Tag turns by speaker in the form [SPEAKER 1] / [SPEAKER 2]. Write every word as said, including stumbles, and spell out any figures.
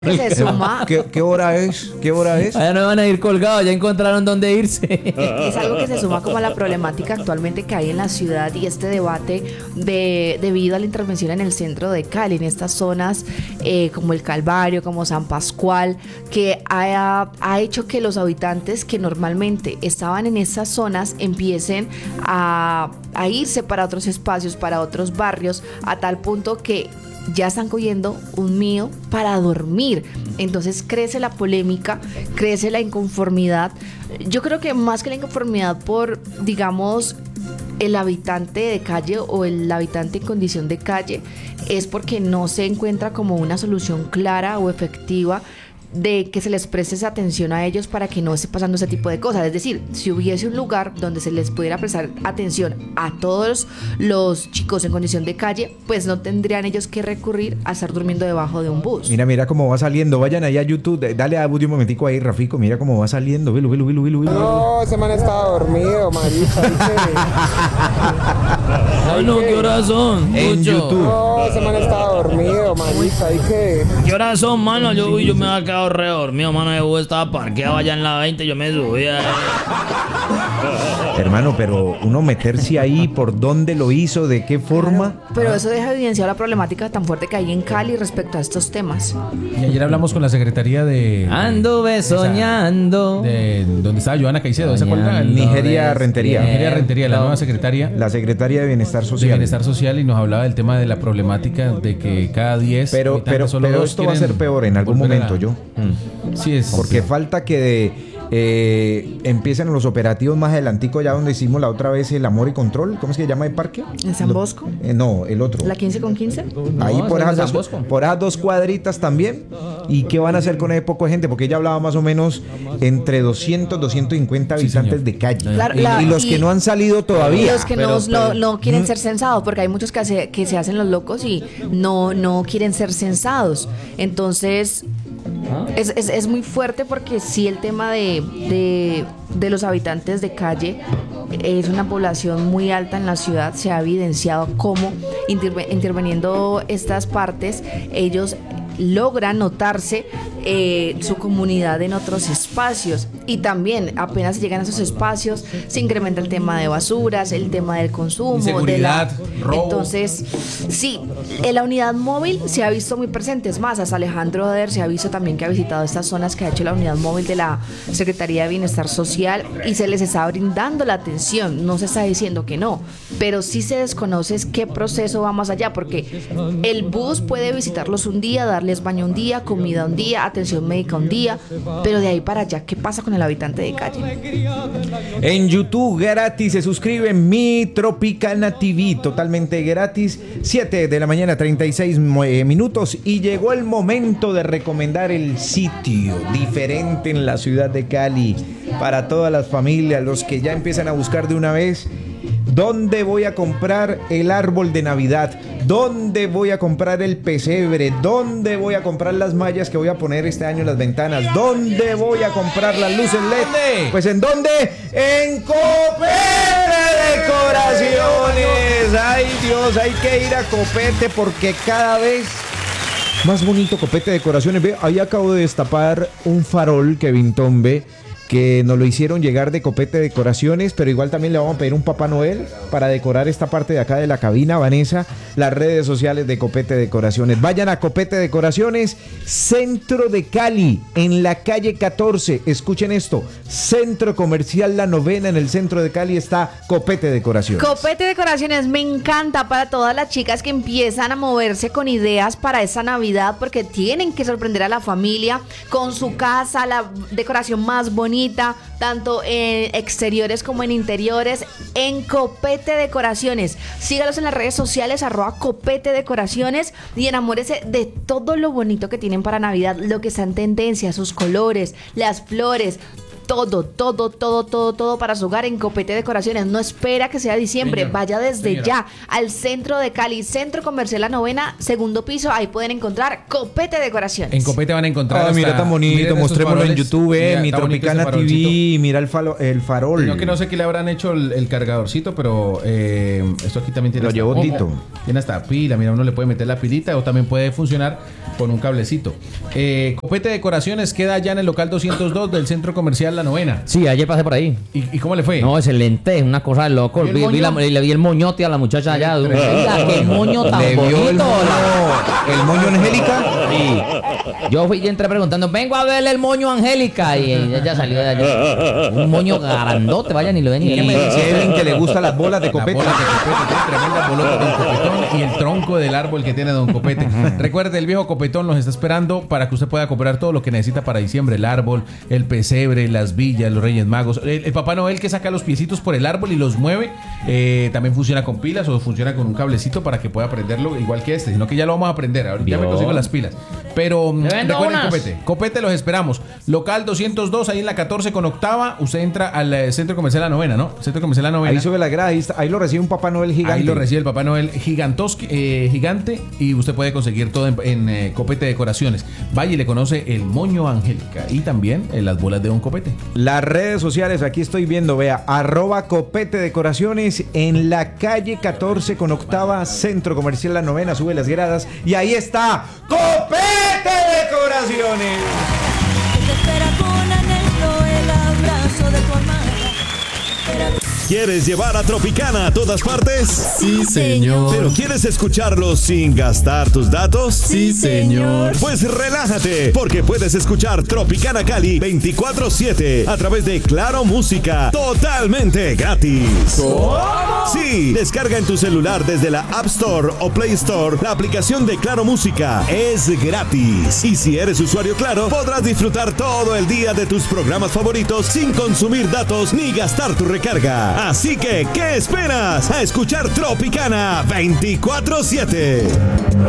[SPEAKER 1] Se suma.
[SPEAKER 2] ¿Qué, ¿Qué hora es? ¿Qué hora es?
[SPEAKER 3] Allá no van a ir colgados, ya encontraron dónde irse.
[SPEAKER 1] Es algo que se suma como a la problemática actualmente que hay en la ciudad y este debate de, debido a la intervención en el centro de Cali, en estas zonas eh, como el Calvario, como San Pascual, que ha, ha hecho que los habitantes que normalmente estaban en esas zonas empiecen a, a irse para otros espacios, para otros barrios, a tal punto que ya están cogiendo un mío para dormir. Entonces crece la polémica, crece la inconformidad. Yo creo que más que la inconformidad por, digamos, el habitante de calle o el habitante en condición de calle, es porque no se encuentra como una solución clara o efectiva de que se les preste esa atención a ellos para que no esté pasando ese tipo de cosas. Es decir, si hubiese un lugar donde se les pudiera prestar atención a todos los chicos en condición de calle, pues no tendrían ellos que recurrir a estar durmiendo debajo de un bus.
[SPEAKER 2] Mira, mira cómo va saliendo. Vayan ahí a YouTube, dale a audio un momentico ahí, Rafico. Mira cómo va saliendo. Velo, velo, velo, velo, velo.
[SPEAKER 4] No, ese man estaba dormido, marica.
[SPEAKER 3] Ay, no, ¿qué horas son?
[SPEAKER 2] En
[SPEAKER 3] Mucho.
[SPEAKER 2] YouTube.
[SPEAKER 4] No, ese man estaba dormido, marica. ¿Y qué?
[SPEAKER 3] ¿Qué horas son, mano? Yo, uy, yo me había quedado re dormido, mano. Yo estaba parqueado allá en la veinte, yo me subía.
[SPEAKER 2] Hermano, pero uno meterse ahí, ¿por dónde lo hizo? ¿De qué forma?
[SPEAKER 1] Pero eso deja evidenciado la problemática tan fuerte que hay en Cali respecto a estos temas.
[SPEAKER 5] Y ayer hablamos con la secretaría de...
[SPEAKER 3] Anduve soñando.
[SPEAKER 5] De, donde estaba Joana Caicedo, ¿esa cuál era? El-
[SPEAKER 2] Nigeria Rentería.
[SPEAKER 5] Nigeria Rentería, la nueva secretaria
[SPEAKER 2] La Secretaría de Bienestar
[SPEAKER 5] de
[SPEAKER 2] Social.
[SPEAKER 5] Bienestar Social, y nos hablaba del tema de la problemática de que cada diez
[SPEAKER 2] Pero,
[SPEAKER 5] habitantes,
[SPEAKER 2] pero,
[SPEAKER 5] solo
[SPEAKER 2] pero
[SPEAKER 5] dos
[SPEAKER 2] esto va a
[SPEAKER 5] quieren
[SPEAKER 2] ser peor en algún
[SPEAKER 5] volver a
[SPEAKER 2] momento,
[SPEAKER 5] la-
[SPEAKER 2] yo.
[SPEAKER 5] Sí, es...
[SPEAKER 2] Porque falta que de, eh, empiecen los operativos más adelantico, ya donde hicimos la otra vez el Amor y Control. ¿Cómo es que se llama el parque?
[SPEAKER 1] ¿En San
[SPEAKER 2] Lo-
[SPEAKER 1] Bosco?
[SPEAKER 2] eh, no, el otro.
[SPEAKER 1] ¿La quince con quince?
[SPEAKER 2] Ahí
[SPEAKER 5] No,
[SPEAKER 2] por
[SPEAKER 5] esa
[SPEAKER 2] esas,
[SPEAKER 5] es San
[SPEAKER 2] dos,
[SPEAKER 5] Bosco.
[SPEAKER 2] por esas dos cuadritas también. ¿Y qué van a hacer con ese poco de gente? Porque ella hablaba más o menos entre doscientos, doscientos cincuenta
[SPEAKER 5] Sí,
[SPEAKER 2] habitantes
[SPEAKER 5] señor.
[SPEAKER 2] de calle.
[SPEAKER 1] Claro,
[SPEAKER 2] y,
[SPEAKER 1] la-
[SPEAKER 2] y los
[SPEAKER 1] y-
[SPEAKER 2] que no han salido todavía.
[SPEAKER 1] Los que
[SPEAKER 2] Pero-
[SPEAKER 1] no,
[SPEAKER 2] pero-
[SPEAKER 1] no, no quieren
[SPEAKER 2] ¿Mm?
[SPEAKER 1] ser censados, porque hay muchos que, hace- que se hacen los locos y no, no quieren ser censados. Entonces, es, es, es muy fuerte porque sí el tema de, de, de los habitantes de calle es una población muy alta en la ciudad. Se ha evidenciado cómo interve- interviniendo estas partes, ellos logran notarse eh, su comunidad en otros espacios, y también apenas llegan a esos espacios se incrementa el tema de basuras, el tema del consumo,
[SPEAKER 5] Inseguridad,
[SPEAKER 1] de la...
[SPEAKER 5] robo.
[SPEAKER 1] Entonces, sí, en la unidad móvil se ha visto muy presente. Es más, hasta Alejandro Oder se ha visto también que ha visitado estas zonas que ha hecho la unidad móvil de la Secretaría de Bienestar Social, y se les está brindando la atención. No se está diciendo que no, pero sí se desconoce es qué proceso va más allá, porque el bus puede visitarlos un día, darles baño un día, comida un día, atención médica un día, pero de ahí para allá, ¿qué pasa con el habitante de calle?
[SPEAKER 2] En YouTube gratis se suscriben Mi Tropicana T V, totalmente gratis, siete de la mañana, treinta y seis eh, minutos, y llegó el momento de recomendar el sitio diferente en la ciudad de Cali para todas las familias, los que ya empiezan a buscar de una vez. ¿Dónde voy a comprar el árbol de Navidad? ¿Dónde voy a comprar el pesebre? ¿Dónde voy a comprar las mallas que voy a poner este año en las ventanas? ¿Dónde voy a comprar las luces L E D?
[SPEAKER 5] ¿Dónde?
[SPEAKER 2] Pues ¿en dónde? ¡En Copete Decoraciones! ¡Ay, Dios! Hay que ir a Copete porque cada vez más bonito Copete Decoraciones. Ve, ahí acabo de destapar un farol que Vintón ve, que nos lo hicieron llegar de Copete Decoraciones, pero igual también le vamos a pedir un Papá Noel para decorar esta parte de acá de la cabina. Vanessa, las redes sociales de Copete Decoraciones. Vayan a Copete Decoraciones, centro de Cali, en la calle catorce. Escuchen esto, Centro Comercial La Novena, en el centro de Cali está Copete Decoraciones.
[SPEAKER 1] Copete Decoraciones me encanta para todas las chicas que empiezan a moverse con ideas para esta Navidad, porque tienen que sorprender a la familia con su casa, la decoración más bonita, tanto en exteriores como en interiores, en Copete Decoraciones. Sígalos en las redes sociales, arroba Copete Decoraciones, y enamórese de todo lo bonito que tienen para Navidad, lo que está en tendencia, sus colores, las flores. todo, todo, todo, todo, todo para su hogar en Copete Decoraciones. No espera que sea diciembre,
[SPEAKER 5] Señora,
[SPEAKER 1] vaya desde
[SPEAKER 5] señora.
[SPEAKER 1] ya al centro de Cali, Centro Comercial La Novena, segundo piso. Ahí pueden encontrar Copete Decoraciones.
[SPEAKER 5] En Copete van a encontrar.
[SPEAKER 2] Ah, mira
[SPEAKER 5] hasta-
[SPEAKER 2] tan
[SPEAKER 5] miren
[SPEAKER 2] bonito,
[SPEAKER 5] estos
[SPEAKER 2] mostrémoslo en
[SPEAKER 5] faroles.
[SPEAKER 2] YouTube, eh,
[SPEAKER 5] Mira,
[SPEAKER 2] mi
[SPEAKER 5] está bonito ese
[SPEAKER 2] Tropicana
[SPEAKER 5] farolcito.
[SPEAKER 2] T V, mira el, falo- el farol.
[SPEAKER 5] Sino que no sé qué le habrán hecho el, el cargadorcito, pero eh, esto aquí también tiene.
[SPEAKER 2] Lo
[SPEAKER 5] hasta-
[SPEAKER 2] llevó
[SPEAKER 5] ojo,
[SPEAKER 2] Tito.
[SPEAKER 5] Tiene hasta pila, mira, uno le puede meter la pilita o también puede funcionar con un cablecito. Eh, Copete Decoraciones queda allá en el local doscientos dos del Centro Comercial La Novena.
[SPEAKER 6] Sí, ayer pasé por ahí.
[SPEAKER 5] ¿Y, y cómo le fue?
[SPEAKER 6] No, excelente, es una cosa de loco.
[SPEAKER 5] ¿Y el
[SPEAKER 6] Vi, vi la-
[SPEAKER 5] moño?
[SPEAKER 6] le vi el moñote a la muchacha allá.
[SPEAKER 5] Sí,
[SPEAKER 6] Oiga, qué moño tan
[SPEAKER 2] ¿Le
[SPEAKER 6] bonito.
[SPEAKER 2] vio el moño,
[SPEAKER 6] la-
[SPEAKER 2] el moño Angélica?
[SPEAKER 6] Sí. Yo fui y entré preguntando, vengo a verle el moño a Angélica. Y ella ya salió de allá. Un moño grandote, vaya, ni lo ven ni
[SPEAKER 2] ¿Qué me dice Edwin que le gustan las bolas de
[SPEAKER 5] Las
[SPEAKER 2] copete?
[SPEAKER 5] bolas de copete, tiene tremendas bolotas Don Copetón y el tronco del árbol que tiene Don Copete. Recuerde, el viejo Copetón los está esperando para que usted pueda comprar todo lo que necesita para diciembre: el árbol, el pesebre, las villas, los Reyes Magos. El, el Papá Noel que saca los piecitos por el árbol y los mueve, eh, también funciona con pilas o funciona con un cablecito para que pueda prenderlo igual que este, sino que ya lo vamos a aprender. Ahora ya me
[SPEAKER 6] Dios.
[SPEAKER 5] consigo las pilas. Pero mm,
[SPEAKER 6] Te vendo
[SPEAKER 5] recuerden,
[SPEAKER 6] unas.
[SPEAKER 5] Copete, Copete los esperamos. Local doscientos dos, ahí en la catorce con octava. Usted entra al eh, Centro Comercial La Novena, ¿no? Centro Comercial La Novena.
[SPEAKER 2] Ahí sube la grada, ahí, está- ahí lo recibe un Papá Noel gigante.
[SPEAKER 5] Ahí lo recibe el Papá Noel gigantoski, eh, gigante, y usted puede conseguir todo en, en, eh, Copete Decoraciones. Vaya y le conoce el moño Angélica y también eh, las bolas de Don Copete.
[SPEAKER 2] Las redes sociales, aquí estoy viendo, vea, arroba Copete Decoraciones en la calle catorce con octava, Centro Comercial La Novena, sube las gradas y ahí está Copete Decoraciones.
[SPEAKER 7] Te espera con anhelo el abrazo de tu hermana.
[SPEAKER 8] ¿Quieres llevar a Tropicana a todas partes?
[SPEAKER 7] Sí, señor.
[SPEAKER 8] ¿Pero quieres escucharlos sin gastar tus datos?
[SPEAKER 7] Sí, señor.
[SPEAKER 8] Pues relájate, porque puedes escuchar Tropicana Cali veinticuatro siete a través de Claro Música, totalmente gratis. Sí, descarga en tu celular desde la App Store o Play Store la aplicación de Claro Música. Es gratis. Y si eres usuario Claro, podrás disfrutar todo el día de tus programas favoritos sin consumir datos ni gastar tu recarga. Así que, ¿qué esperas? A escuchar Tropicana veinticuatro siete.